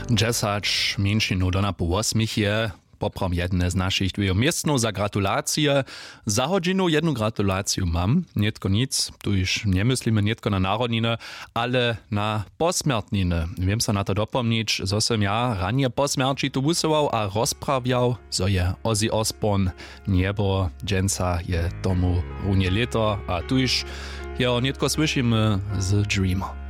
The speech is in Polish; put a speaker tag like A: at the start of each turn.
A: 10 minut na po 8 je poprom jedne z našich dvoje miestnov za gratulácie. Za hodinu jednu gratuláciu mam. Nietko nic, tu už nemyslíme nietko na národniny, ale na posmrtniny. Viem sa na to dopomniť, zo som ja ranie posmrti tu wusoval a rozpravial, zo je Ozzy Osbourne niebo, dženca je tomu runie leto a tu už jeho nietko slyšíme z Dreamer.